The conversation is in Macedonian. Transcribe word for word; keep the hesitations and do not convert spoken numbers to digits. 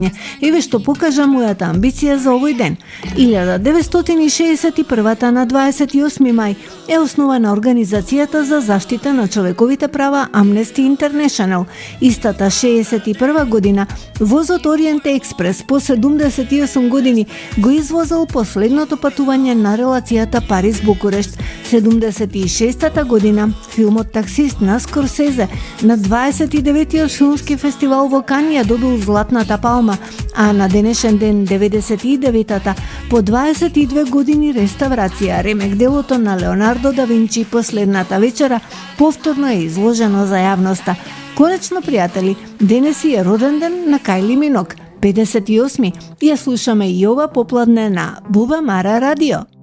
Еве што покажа мојата амбиција за овој ден. илјада деветстотини шеесет и првата на дваесет и осми мај е основана Организацијата за заштита на човековите права Amnesty International. Истата шеесет и прва година возот Ориент Експрес по седумдесет и осум години го извозел последното патување на релацијата Париз-Букурешт. седумдесет и шестата година филмот Таксист на Скорсезе на дваесет и деветиот филмски фестивал во Кан ја добил Златната палма, а на денешен ден деветдесет и деветата по дваесет и две години реставрација ремек делото на Леонардо да Винчи Последната вечера повторно е изложено за јавноста. Конечно, пријатели, денес е роден ден на Кајли Минок, педесет и осми. Ја слушаме и ова попладне на Буба Мара радио.